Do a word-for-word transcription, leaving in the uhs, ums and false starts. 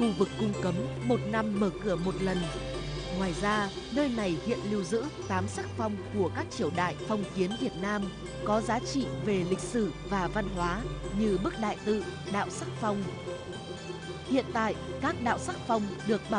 khu vực cung cấm một năm mở cửa một lần. Ngoài ra, nơi này hiện lưu giữ tám sắc phong của các triều đại phong kiến Việt Nam có giá trị về lịch sử và văn hóa như bức đại tự Đạo Sắc Phong. Hiện tại, các đạo sắc phong được bảo